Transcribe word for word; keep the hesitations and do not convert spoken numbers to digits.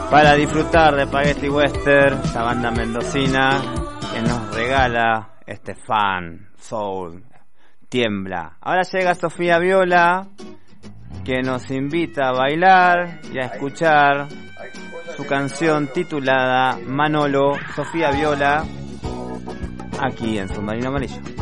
Para disfrutar de Spaghetti Western, esta banda mendocina que nos regala este fan, soul, tiembla. Ahora llega Sofía Viola, que nos invita a bailar y a escuchar su canción titulada Manolo. Sofía Viola, aquí en Submarino Amarillo.